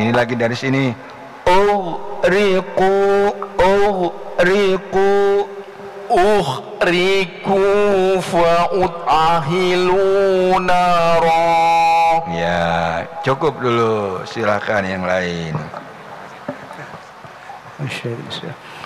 Ini lagi dari sini. Ughriqu, ughriqu, ughriqu fa'ud'ahilu nara. Ya, cukup dulu. Silakan yang lain. Masya Allah.